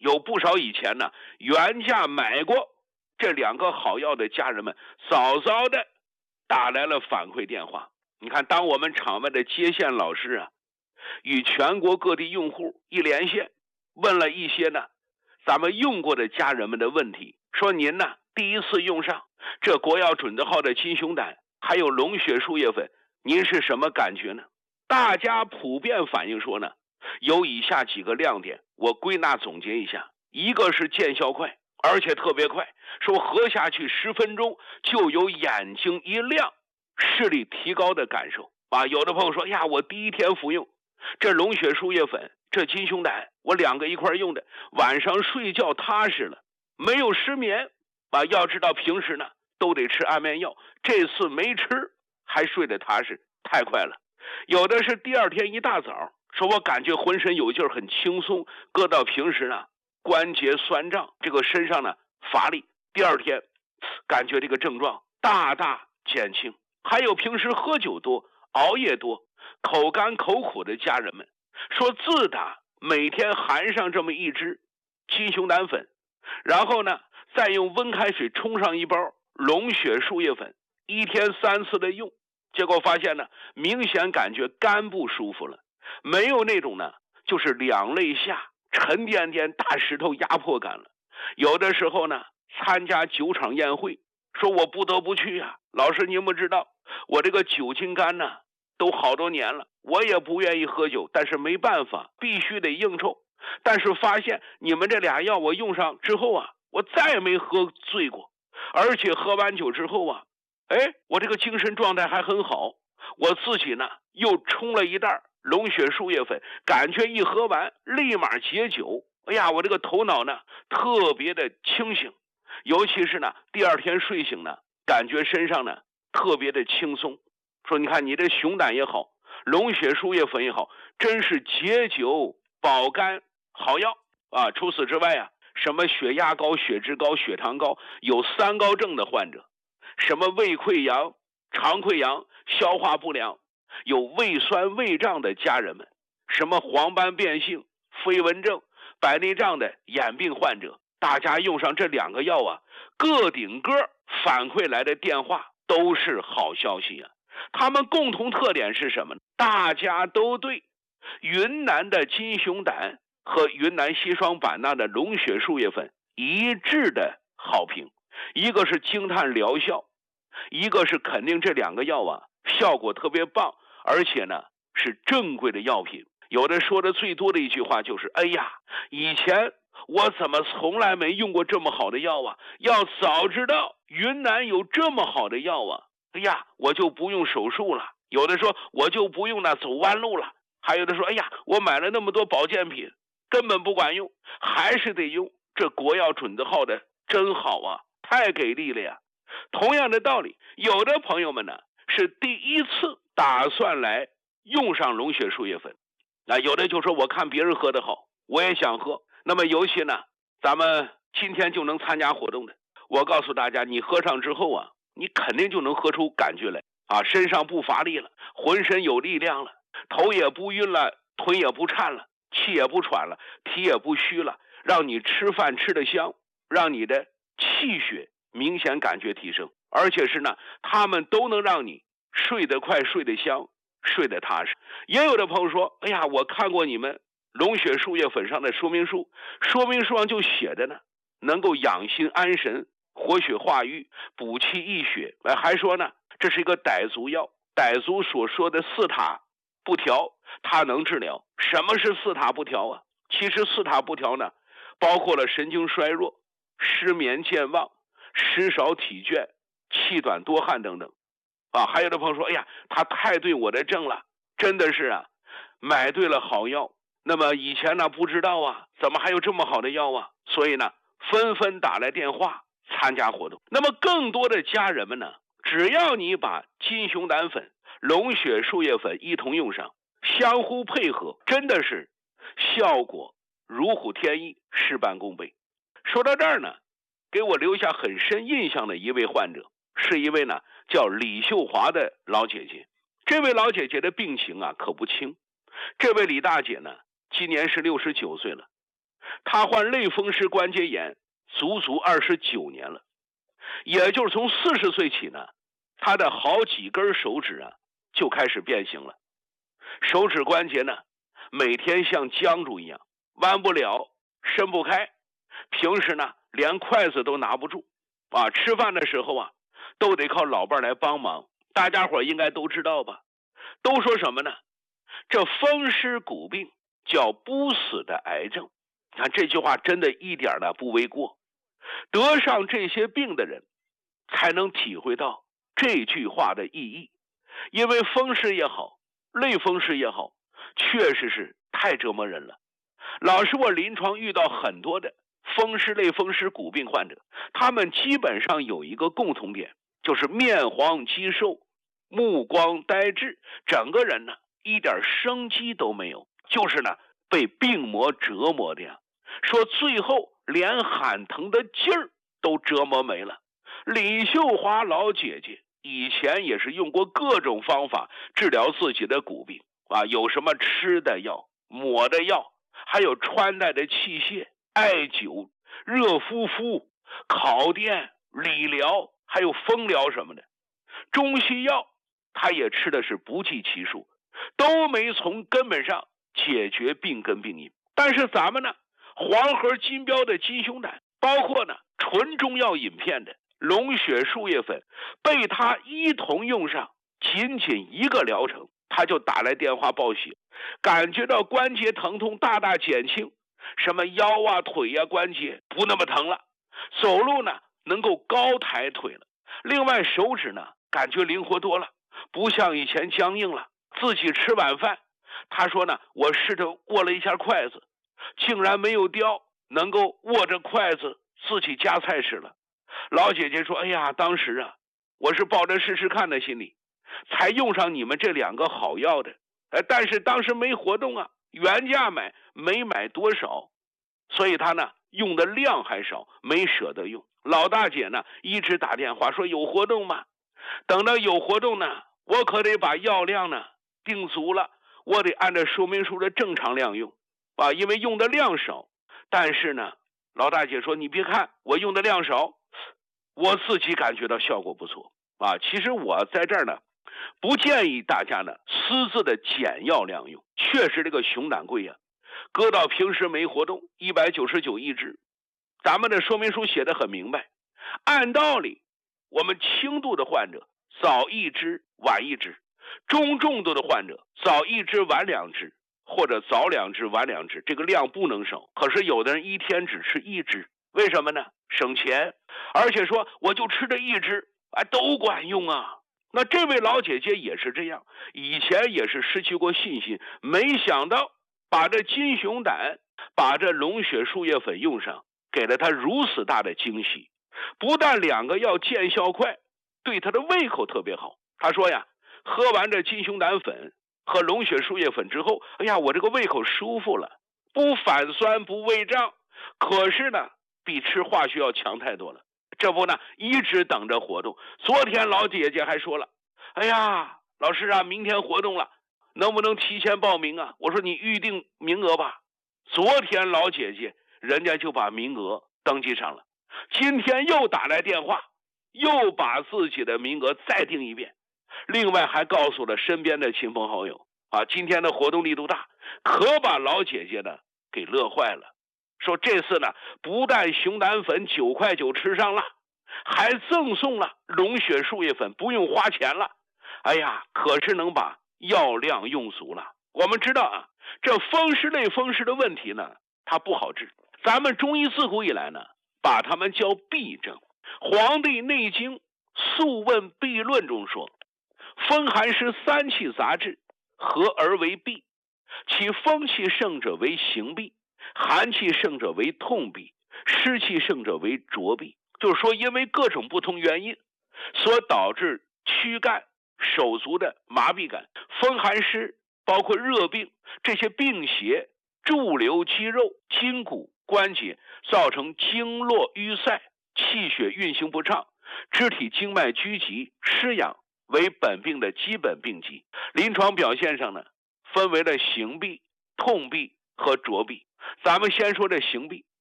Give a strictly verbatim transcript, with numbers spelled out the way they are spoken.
有不少以前呢原价买过这两个好药的家人们，早早的打来了反馈电话。你看，当我们场外的接线老师啊，与全国各地用户一连线，问了一些呢咱们用过的家人们的问题，说您呢第一次用上这国药准字号的金熊胆还有龙血树叶粉，您是什么感觉呢？大家普遍反映说呢，有以下几个亮点，我归纳总结一下。一个是见效快，而且特别快，说喝下去十分钟就有眼睛一亮，视力提高的感受啊。有的朋友说呀，我第一天服用这龙血树叶粉这金熊胆，我两个一块用的，晚上睡觉踏实了，没有失眠啊。要知道平时呢都得吃安眠药，这次没吃还睡得踏实，太快了。有的是第二天一大早说，我感觉浑身有劲儿，很轻松，搁到平时呢关节酸胀，这个身上呢乏力，第二天感觉这个症状大大减轻。还有平时喝酒多熬夜多口干口苦的家人们说，自打每天含上这么一支金熊胆粉，然后呢再用温开水冲上一包龙血树叶粉，一天三次的用，结果发现呢明显感觉肝不舒服了，没有那种呢就是两肋下沉甸甸大石头压迫感了。有的时候呢参加酒场宴会，说我不得不去啊，老师您不知道我这个酒精肝呢都好多年了，我也不愿意喝酒，但是没办法必须得应酬。但是发现你们这俩药我用上之后啊，我再也没喝醉过，而且喝完酒之后啊，哎，我这个精神状态还很好。我自己呢又冲了一袋龙血树叶粉，感觉一喝完立马解酒，哎呀，我这个头脑呢特别的清醒，尤其是呢第二天睡醒呢感觉身上呢特别的轻松。说你看你这熊胆也好，龙血树叶粉也好，真是解酒保肝好药啊。除此之外啊，什么血压高、血脂高、血糖高，有三高症的患者，什么胃溃疡、肠溃疡、消化不良，有胃酸胃胀的家人们，什么黄斑变性、飞蚊症、白内障的眼病患者，大家用上这两个药啊，个顶个反馈来的电话都是好消息啊。他们共同特点是什么？大家都对云南的金熊胆和云南西双版纳的龙血树叶粉一致的好评，一个是惊叹疗效，一个是肯定这两个药啊效果特别棒，而且呢是正规的药品。有的说的最多的一句话就是，哎呀，以前我怎么从来没用过这么好的药啊，要早知道云南有这么好的药啊，哎呀，我就不用手术了。有的说我就不用那走弯路了，还有的说，哎呀，我买了那么多保健品根本不管用，还是得用这国药准字号的，真好啊，太给力了呀。同样的道理，有的朋友们呢是第一次打算来用上龙血树叶粉，那有的就说我看别人喝的好，我也想喝。那么尤其呢咱们今天就能参加活动的，我告诉大家，你喝上之后啊，你肯定就能喝出感觉来啊，身上不乏力了，浑身有力量了，头也不晕了，腿也不颤了，气也不喘了，体也不虚了，让你吃饭吃得香，让你的气血明显感觉提升，而且是呢他们都能让你睡得快、睡得香、睡得踏实。也有的朋友说，哎呀，我看过你们龙血树叶粉上的说明书，说明书上就写着呢，能够养心安神、活血化瘀、补气益血，还说呢这是一个傣族药，傣族所说的四塔不调它能治疗。什么是四塔不调啊？其实四塔不调呢包括了神经衰弱、失眠健忘、食少体倦、气短多汗等等啊。还有的朋友说，哎呀，他太对我的症了，真的是啊，买对了好药。那么以前呢不知道啊，怎么还有这么好的药啊？所以呢纷纷打来电话参加活动。那么更多的家人们呢，只要你把金熊胆粉、龙血树叶粉一同用上，相互配合，真的是效果如虎添翼，事半功倍。说到这儿呢，给我留下很深印象的一位患者，是一位呢叫李秀华的老姐姐。这位老姐姐的病情啊可不轻，这位李大姐呢今年是六十九岁了。 他患类风湿关节炎足足二十九年了，也就是从四十岁起呢，他的好几根手指啊就开始变形了，手指关节呢每天像僵住一样，弯不了，伸不开，平时呢连筷子都拿不住啊，吃饭的时候啊都得靠老伴来帮忙。大家伙应该都知道吧？都说什么呢？这风湿骨病叫不死的癌症。你看这句话真的一点呢不为过，得上这些病的人才能体会到这句话的意义。因为风湿也好，类风湿也好，确实是太折磨人了。老师，我临床遇到很多的风湿类风湿骨病患者，他们基本上有一个共同点，就是面黄肌瘦，目光呆滞，整个人呢一点生机都没有，就是呢被病魔折磨的呀。说最后连喊疼的劲儿都折磨没了。李秀华老姐姐以前也是用过各种方法治疗自己的骨病啊，有什么吃的药、抹的药，还有穿戴的器械、艾灸、热敷敷、烤电、理疗，还有风疗什么的，中西药他也吃的是不计其数，都没从根本上解决病根病因。但是咱们呢，黄河金标的金熊胆，包括呢纯中药饮片的龙血树叶粉，被他一同用上，仅仅一个疗程，他就打来电话报喜，感觉到关节疼痛大大减轻，什么腰啊腿啊关节不那么疼了，走路呢能够高抬腿了，另外手指呢感觉灵活多了，不像以前僵硬了。自己吃晚饭，他说呢，我试着握了一下筷子，竟然没有掉，能够握着筷子自己夹菜吃了。老姐姐说，哎呀，当时啊我是抱着试试看的心理才用上你们这两个好药的，呃，但是当时没活动啊，原价买没买多少，所以他呢用的量还少，没舍得用。老大姐呢一直打电话说有活动吗？等到有活动呢，我可得把药量呢定足了，我得按照说明书的正常量用啊，因为用的量少。但是呢，老大姐说，你别看我用的量少，我自己感觉到效果不错啊。其实我在这儿呢，不建议大家呢私自的减药量用，确实这个熊胆贵呀、啊，搁到平时没活动，一百九十九一支。咱们的说明书写的很明白，按道理我们轻度的患者早一支晚一支，中重度的患者早一支晚两支，或者早两支晚两支，这个量不能少。可是有的人一天只吃一支，为什么呢？省钱，而且说我就吃这一支，哎，都管用啊。那这位老姐姐也是这样，以前也是失去过信心，没想到把这金熊胆，把这龙血树叶粉用上，给了她如此大的惊喜。不但两个药见效快，对她的胃口特别好。她说呀，喝完这金熊胆粉和龙血树叶粉之后，哎呀，我这个胃口舒服了，不反酸不胃胀，可是呢比吃化学药强太多了。这不呢一直等着活动。昨天老姐姐还说了，哎呀，老师啊，明天活动了，能不能提前报名啊？我说你预定名额吧。昨天老姐姐人家就把名额登记上了，今天又打来电话，又把自己的名额再定一遍，另外还告诉了身边的亲朋好友啊，今天的活动力度大，可把老姐姐呢给乐坏了。说这次呢不但熊胆粉九块九吃上了，还赠送了龙血树叶粉，不用花钱了。哎呀，可是能把药量用足了。我们知道啊，这风湿类风湿的问题呢它不好治，咱们中医自古以来呢把它们叫痹症。黄帝内经素问痹论中说，风寒湿三气杂至，合而为痹，其风气盛者为行痹，寒气盛者为痛痹，湿气盛者为浊痹。就是说因为各种不同原因所导致躯干手足的麻痹感，风寒湿包括热病，这些病邪驻留肌肉筋骨关节，造成经络淤塞，气血运行不畅，肢体经脉拘急失养，为本病的基本病机。临床表现上呢分为了行痹、痛痹和浊痹。 咱们先说这刑币，